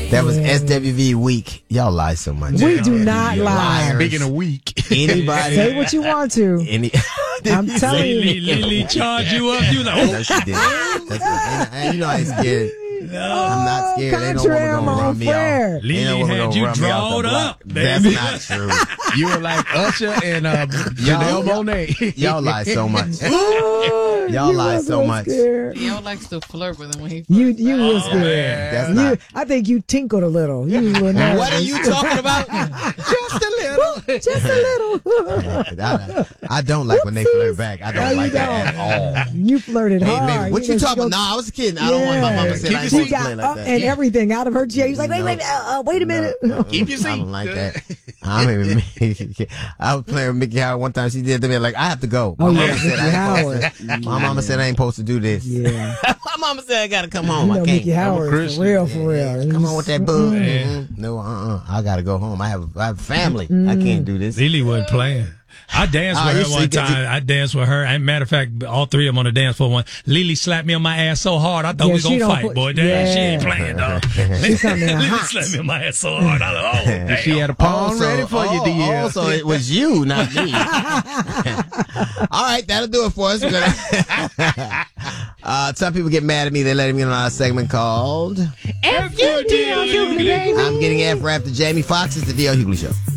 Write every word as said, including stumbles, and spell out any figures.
That was S W V week. Y'all lie so much. We do not lie. Speaking of week. Anybody? Say what you want to. Any? I'm telling you. Lily, Lily charge you up. You like, No, she did. That's and, and you know I ain't scared. No, I'm not scared. Ain't no Contrary woman gonna on run me prayer. off. Lily Ain't no woman had gonna you run me off the drawed block. up, That's baby. not true. You were like Usher and uh, Janelle Monáe. Y'all lie so much. Oh, Y'all you lie was so much. scared. Theo likes to flirt with him when he You flirts you back. was scared. That's You, not. I think you tinkled a little. You were nervous. What are you talking about? Just a little. Just a little. I, I don't like when they flirt back. I No, don't you like that don't. at all. You flirted Hey, hard. man, what you know, she talking about? go- Nah, I was kidding. I don't want my mama Yeah. said I ain't She supposed to got play like up that. and everything out of her chair. He's like, wait, No. wait, uh, uh, wait a minute. Keep your seat. I don't like that. I mean, I was playing with Mickey Howard one time. She did to me like, I have to go. My Oh, mama yeah, said I Mickey ain't supposed to- My mama said I ain't supposed to do this. Yeah. My mama said I gotta come home. You know, I can't. Mickey Howard, for Christian. real, for real. Come on with that boo. Mm-hmm. No, uh, uh I gotta go home. I have, I have family. I can't do this. Lily wasn't playing. I danced Oh, with you her see, one 'cause he- time. I danced with her. And matter of fact, all three of them on the dance floor. One, Lily slapped me on my ass so hard, I thought Yeah, we was she gonna don't fight, put- boy. Damn, yeah. she ain't playing, dog. She coming in Lily hot. slapped me on my ass so hard. I was like, oh, damn. She had a palm ready for you, oh, dear. oh, so it was you, not me. All right, that'll do it for us. We're gonna- uh, some people get mad at me. They let me in on our segment called F U D L, I'm Getting F after Jamie Foxx. It's the D L Hughley Show.